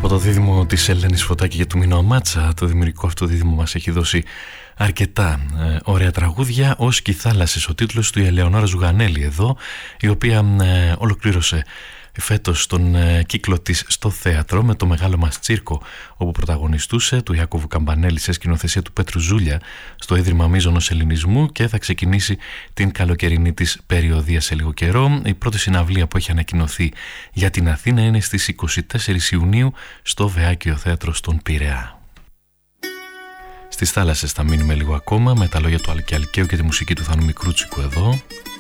από το δίδυμο της Ελένης Φωτάκη και του Μινώ Μάτσα. Το δημιουργικό αυτό δίδυμο μας έχει δώσει αρκετά ωραία τραγούδια. «Ως κι οι θάλασσες», ο τίτλος του, η Ελεονόρα Ζουγανέλη εδώ, η οποία ολοκλήρωσε φέτος τον κύκλο της στο θέατρο με το Μεγάλο μας Τσίρκο, όπου πρωταγωνιστούσε, του Ιάκωβου Καμπανέλη σε σκηνοθεσία του Πέτρου Ζούλια, στο Ίδρυμα Μίζωνος Ελληνισμού, και θα ξεκινήσει την καλοκαιρινή της περιοδία σε λίγο καιρό. Η πρώτη συναυλία που έχει ανακοινωθεί για την Αθήνα είναι στις 24 Ιουνίου στο Βεάκιο Θέατρο στον Πειραιά. Στις θάλασσες θα μείνουμε λίγο ακόμα με τα λόγια του Αλκιαλκαίου και τη μουσική του Θανού Μικρούτσικου εδώ.